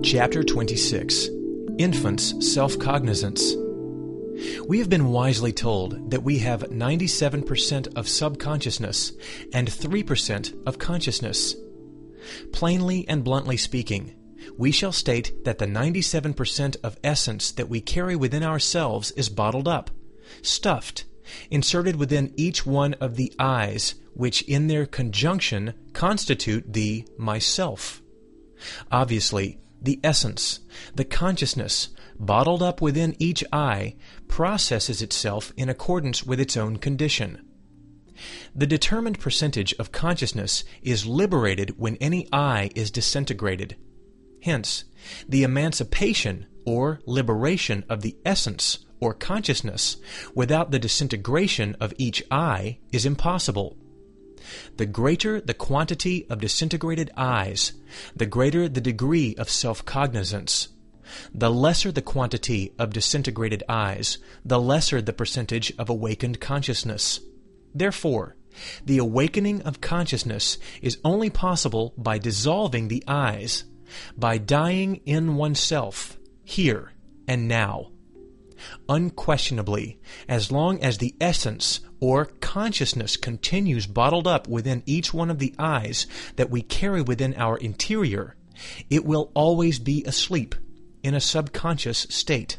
Chapter 26. Infants' Self-Cognizance. We have been wisely told that we have 97% of subconsciousness and 3% of consciousness. Plainly and bluntly speaking, we shall state that the 97% of essence that we carry within ourselves is bottled up, stuffed, inserted within each one of the I's, which in their conjunction constitute the myself. Obviously, the essence, the consciousness, bottled up within each I, processes itself in accordance with its own condition. The determined percentage of consciousness is liberated when any I is disintegrated. Hence, the emancipation or liberation of the essence or consciousness without the disintegration of each I is impossible. The greater the quantity of disintegrated I's, the greater the degree of self-cognizance. The lesser the quantity of disintegrated I's, the lesser the percentage of awakened consciousness. Therefore, the awakening of consciousness is only possible by dissolving the I's, by dying in oneself, here and now. Unquestionably, as long as the essence or consciousness continues bottled up within each one of the I's that we carry within our interior, it will always be asleep in a subconscious state.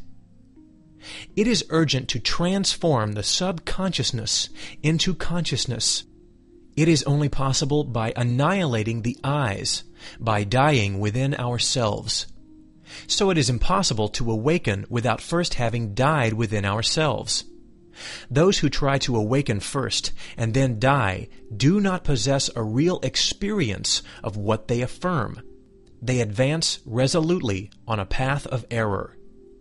It is urgent to transform the subconsciousness into consciousness. It is only possible by annihilating the I's, by dying within ourselves. So it is impossible to awaken without first having died within ourselves. Those who try to awaken first and then die do not possess a real experience of what they affirm. They advance resolutely on a path of error.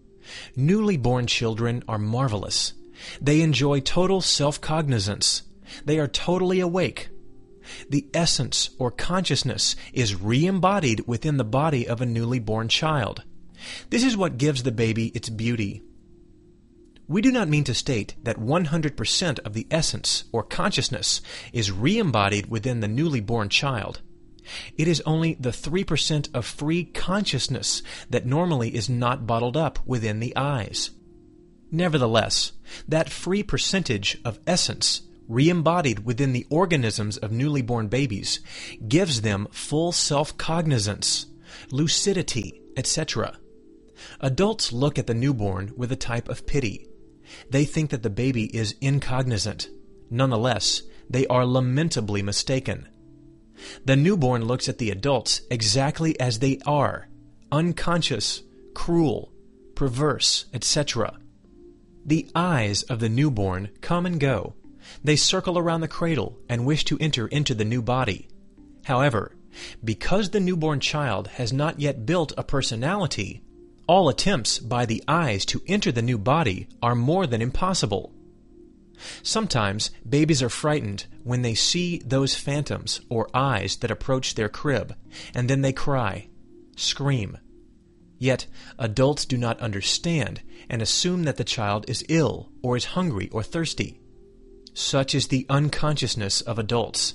Newly born children are marvelous. They enjoy total self-cognizance. They are totally awake. The essence or consciousness is re-embodied within the body of a newly born child. This is what gives the baby its beauty. We do not mean to state that 100% of the essence or consciousness is re-embodied within the newly born child. It is only the 3% of free consciousness that normally is not bottled up within the I's. Nevertheless, that free percentage of essence re-embodied within the organisms of newly born babies gives them full self-cognizance, lucidity, etc. Adults look at the newborn with a type of pity. They think that the baby is incognizant. Nonetheless, they are lamentably mistaken. The newborn looks at the adults exactly as they are, unconscious, cruel, perverse, etc. The I's of the newborn come and go. They circle around the cradle and wish to enter into the new body. However, because the newborn child has not yet built a personality, all attempts by the I's to enter the new body are more than impossible. Sometimes babies are frightened when they see those phantoms or I's that approach their crib, and then they cry, scream. Yet adults do not understand and assume that the child is ill or is hungry or thirsty. Such is the unconsciousness of adults.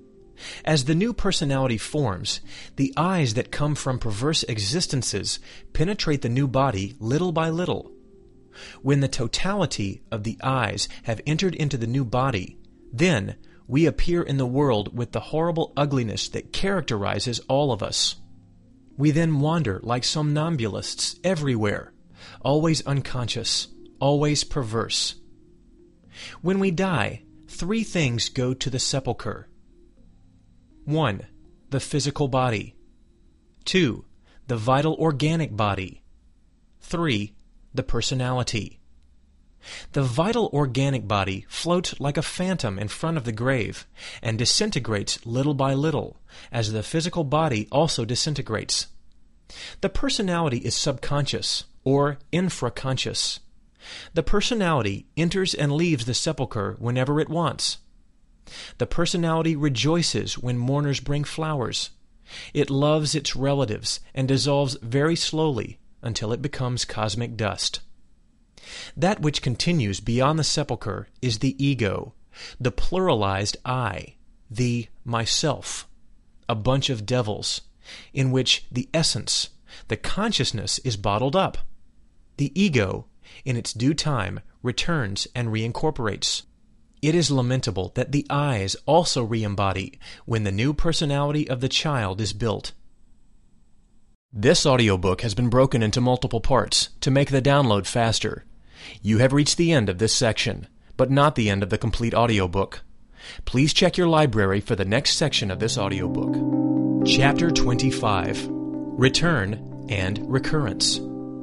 As the new personality forms, the I's that come from perverse existences penetrate the new body little by little. When the totality of the I's have entered into the new body, then we appear in the world with the horrible ugliness that characterizes all of us. We then wander like somnambulists everywhere, always unconscious, always perverse. When we die, 3 things go to the sepulchre. 1. The physical body. 2. The vital organic body. 3. The personality. The vital organic body floats like a phantom in front of the grave and disintegrates little by little, as the physical body also disintegrates. The personality is subconscious or infraconscious. The personality enters and leaves the sepulchre whenever it wants. The personality rejoices when mourners bring flowers. It loves its relatives and dissolves very slowly until it becomes cosmic dust. That which continues beyond the sepulchre is the ego, the pluralized I, the myself, a bunch of devils, in which the essence, The consciousness is bottled up. The ego, in its due time, returns and reincorporates. It is lamentable that the eyes also re-embody when the new personality of the child is built. This audiobook has been broken into multiple parts to make the download faster. You have reached the end of this section, but not the end of the complete audiobook. Please check your library for the next section of this audiobook. Chapter 25: Return and Recurrence.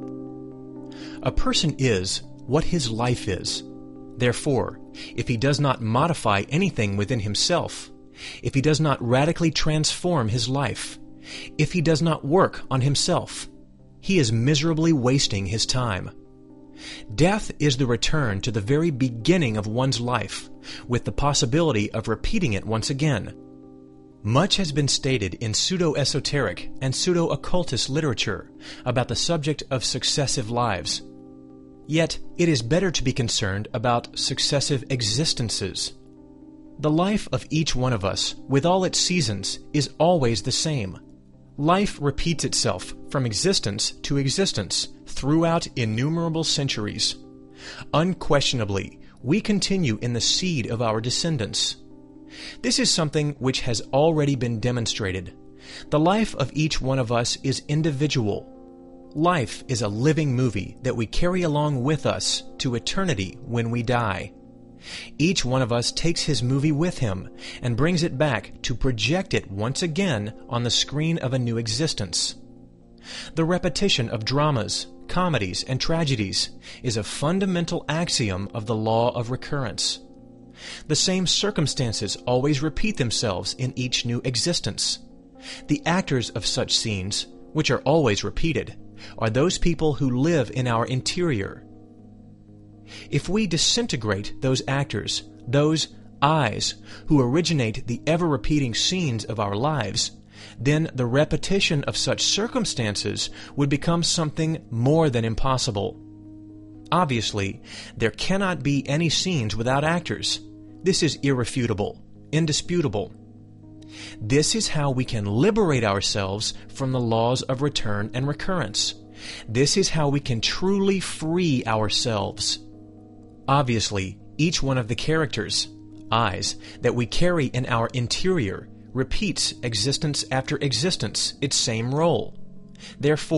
A person is what his life is. Therefore, if he does not modify anything within himself, if he does not radically transform his life, if he does not work on himself, he is miserably wasting his time. Death is the return to the very beginning of one's life, with the possibility of repeating it once again. Much has been stated in pseudo-esoteric and pseudo-occultist literature about the subject of successive lives. Yet, it is better to be concerned about successive existences. The life of each one of us, with all its seasons, is always the same. Life repeats itself from existence to existence throughout innumerable centuries. Unquestionably, we continue in the seed of our descendants. This is something which has already been demonstrated. The life of each one of us is individual. Life is a living movie that we carry along with us to eternity when we die. Each one of us takes his movie with him and brings it back to project it once again on the screen of a new existence. The repetition of dramas, comedies, and tragedies is a fundamental axiom of the law of recurrence. The same circumstances always repeat themselves in each new existence. The actors of such scenes, which are always repeated, are those people who live in our interior. If we disintegrate those actors, those eyes who originate the ever-repeating scenes of our lives, then the repetition of such circumstances would become something more than impossible. Obviously, there cannot be any scenes without actors. This is irrefutable, indisputable. This is how we can liberate ourselves from the laws of return and recurrence. This is how we can truly free ourselves. Obviously, each one of the characters, eyes, that we carry in our interior repeats existence after existence its same role. Therefore,